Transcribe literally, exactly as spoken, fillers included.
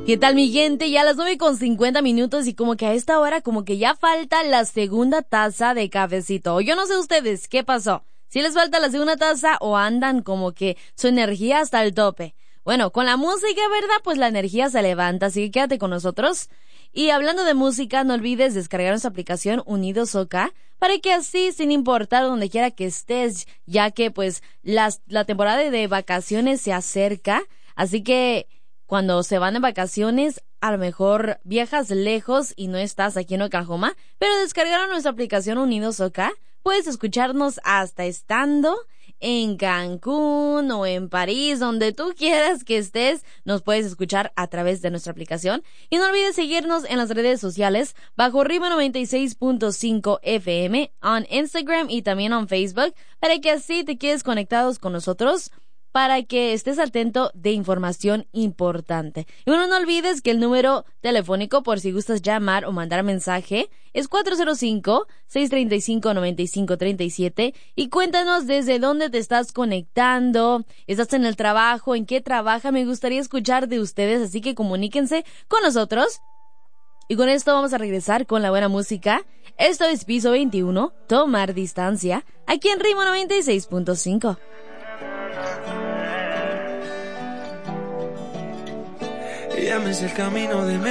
¿Qué tal, mi gente? Ya a las nueve con cincuenta minutos y como que a esta hora como que ya falta la segunda taza de cafecito. Yo no sé ustedes, ¿qué pasó? ¿Si les falta la segunda taza o andan como que su energía hasta el tope? Bueno, con la música, ¿verdad? Pues la energía se levanta, así que quédate con nosotros. Y hablando de música, no olvides descargar nuestra aplicación Unidos OK para que así, sin importar donde quiera que estés, ya que pues las, la temporada de vacaciones se acerca, así que cuando se van de vacaciones, a lo mejor viajas lejos y no estás aquí en Oklahoma, pero descargaron nuestra aplicación Unidos OK, puedes escucharnos hasta estando en Cancún o en París, donde tú quieras que estés, nos puedes escuchar a través de nuestra aplicación. Y no olvides seguirnos en las redes sociales bajo Ritmo noventa y seis punto cinco F M, en Instagram y también en Facebook, para que así te quedes conectados con nosotros, para que estés atento de información importante. Y bueno, no olvides que el número telefónico, por si gustas llamar o mandar mensaje, es cuatro cero cinco, seis tres cinco, nueve cinco tres siete, y cuéntanos desde dónde te estás conectando, estás en el trabajo, en qué trabaja, me gustaría escuchar de ustedes, así que comuníquense con nosotros. Y con esto vamos a regresar con la buena música. Esto es Piso veintiuno, Tomar Distancia, aquí en Ritmo noventa y seis punto cinco. Llámese el camino de